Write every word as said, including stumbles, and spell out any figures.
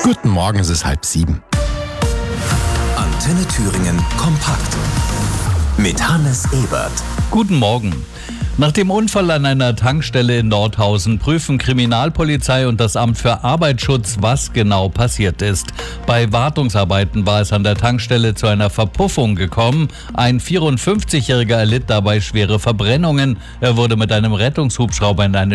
Guten Morgen, es ist halb sieben. Antenne Thüringen kompakt mit Hannes Ebert. Guten Morgen. Nach dem Unfall an einer Tankstelle in Nordhausen prüfen Kriminalpolizei und das Amt für Arbeitsschutz, was genau passiert ist. Bei Wartungsarbeiten war es an der Tankstelle zu einer Verpuffung gekommen. Ein vierundfünfzigjähriger erlitt dabei schwere Verbrennungen. Er wurde mit einem Rettungshubschrauber in eine